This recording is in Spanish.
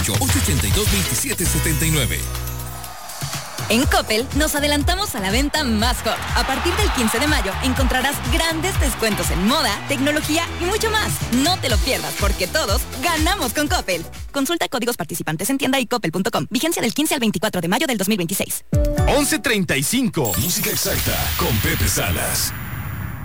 882-2779. En Coppel nos adelantamos a la venta más hot. A partir del 15 de mayo encontrarás grandes descuentos en moda, tecnología y mucho más. No te lo pierdas porque todos ganamos con Coppel. Consulta códigos participantes en tienda y coppel.com. Vigencia del 15 al 24 de mayo del 2026. 11:35. Música exacta con Pepe Salas.